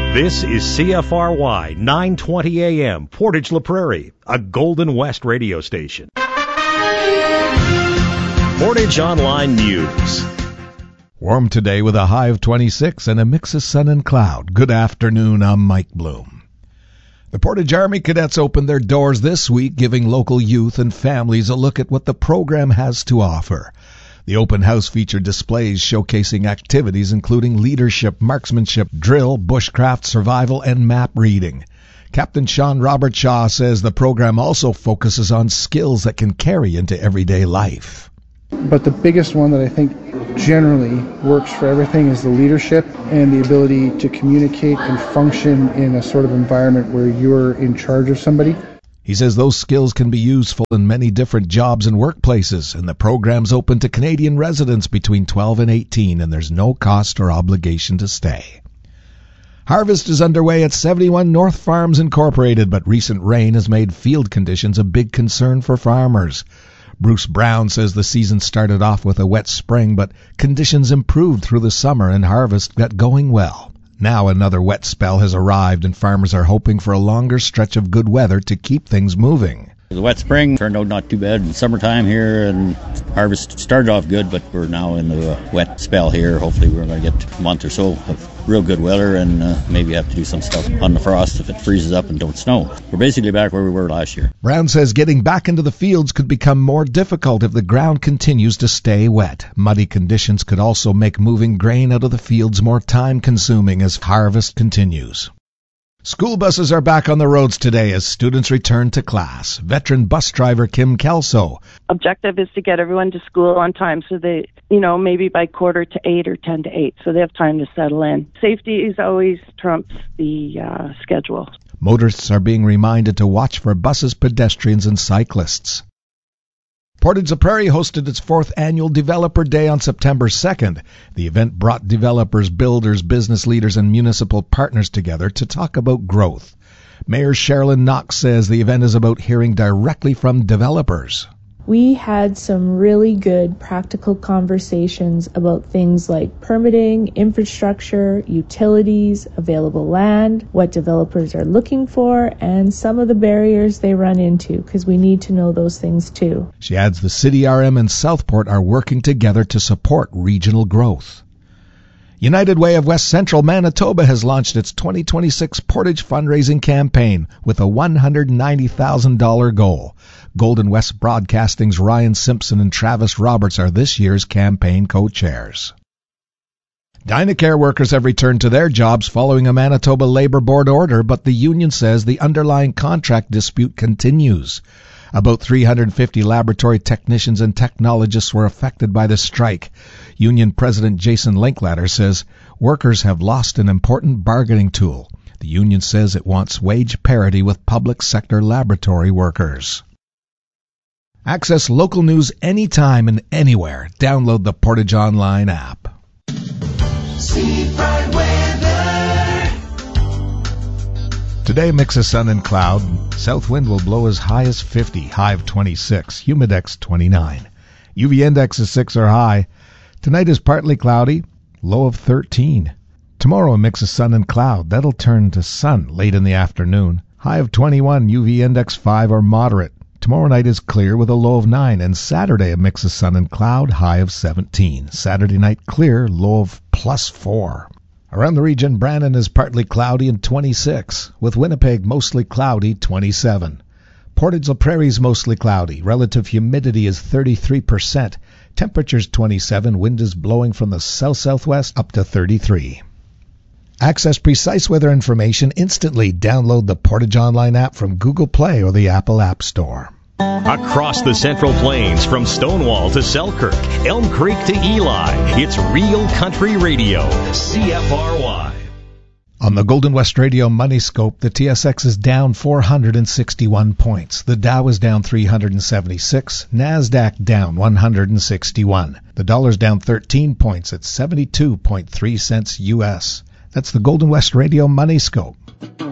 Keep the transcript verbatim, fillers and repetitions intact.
This is C F R Y nine twenty A M, Portage La Prairie, a Golden West radio station. Portage Online News. Warm today with a high of twenty-six and a mix of sun and cloud. Good afternoon, I'm Mike Bloom. The Portage Army Cadets opened their doors this week, giving local youth and families a look at what the program has to offer. The open house featured displays showcasing activities including leadership, marksmanship, drill, bushcraft, survival, and map reading. Captain Sean Robert Shaw says the program also focuses on skills that can carry into everyday life. But the biggest one that I think generally works for everything is the leadership and the ability to communicate and function in a sort of environment where you're in charge of somebody. He says those skills can be useful in many different jobs and workplaces, and the program's open to Canadian residents between twelve and eighteen, and there's no cost or obligation to stay. Harvest is underway at seventy-one North Farms Incorporated, but recent rain has made field conditions a big concern for farmers. Bruce Brown says the season started off with a wet spring, but conditions improved through the summer and harvest got going well. Now another wet spell has arrived, and farmers are hoping for a longer stretch of good weather to keep things moving. The wet spring turned out not too bad in summertime here, and harvest started off good, but we're now in the wet spell here. Hopefully we're going to get a month or so of real good weather, and uh, maybe have to do some stuff on the frost if it freezes up and don't snow. We're basically back where we were last year. Brown says getting back into the fields could become more difficult if the ground continues to stay wet. Muddy conditions could also make moving grain out of the fields more time-consuming as harvest continues. School buses are back on the roads today as students return to class. Veteran bus driver Kim Kelso. Objective is to get everyone to school on time so they, you know, maybe by quarter to eight or ten to eight, so they have time to settle in. Safety is always trumps the uh, schedule. Motorists are being reminded to watch for buses, pedestrians, and cyclists. Portage La Prairie hosted its fourth annual Developer Day on September second. The event brought developers, builders, business leaders, and municipal partners together to talk about growth. Mayor Sherilyn Knox says the event is about hearing directly from developers. We had some really good practical conversations about things like permitting, infrastructure, utilities, available land, what developers are looking for, and some of the barriers they run into, because we need to know those things too. She adds the City R M and Southport are working together to support regional growth. United Way of West Central Manitoba has launched its twenty twenty-six Portage fundraising campaign with a one hundred ninety thousand dollars goal. Golden West Broadcasting's Ryan Simpson and Travis Roberts are this year's campaign co-chairs. Dynacare workers have returned to their jobs following a Manitoba Labour Board order, but the union says the underlying contract dispute continues. About three hundred fifty laboratory technicians and technologists were affected by the strike. Union President Jason Linklater says workers have lost an important bargaining tool. The union says it wants wage parity with public sector laboratory workers. Access local news anytime and anywhere. Download the Portage Online app. Seafront weather. Today, mix of sun and cloud. South wind will blow as high as fifty, high of twenty-six, humidex twenty-nine. U V index is six or high. Tonight is partly cloudy, low of thirteen. Tomorrow, a mix of sun and cloud. That'll turn to sun late in the afternoon. High of twenty-one, U V index five or moderate. Tomorrow night is clear with a low of nine, and Saturday a mix of sun and cloud, high of seventeen. Saturday night clear, low of plus four. Around the region, Brandon is partly cloudy and twenty-six, with Winnipeg mostly cloudy, twenty-seven. Portage La Prairie is mostly cloudy. Relative humidity is thirty-three percent. Temperature's twenty-seven. Wind is blowing from the south-southwest up to thirty-three. Access precise weather information instantly. Download the Portage Online app from Google Play or the Apple App Store. Across the Central Plains, from Stonewall to Selkirk, Elm Creek to Eli, it's Real Country Radio, C F R Y. On the Golden West Radio Money Scope, the T S X is down four hundred sixty-one points. The Dow is down three hundred seventy-six. NASDAQ down one hundred sixty-one. The dollar's down thirteen points at seventy-two point three cents U S. That's the Golden West Radio Money Scope.